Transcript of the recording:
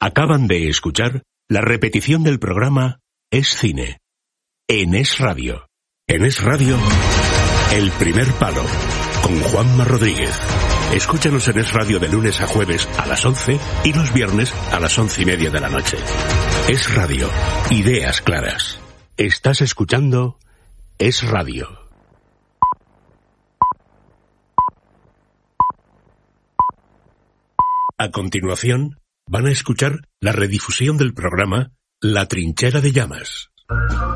Acaban de escuchar la repetición del programa Es Cine, en Es Radio. En Es Radio, El Primer Palo, con Juanma Rodríguez. Escúchanos en Es Radio de lunes a jueves a las 11 y los viernes a las 11:30 de la noche. Es Radio, ideas claras. Estás escuchando Es Radio. A continuación, van a escuchar la redifusión del programa La Trinchera de Llamas.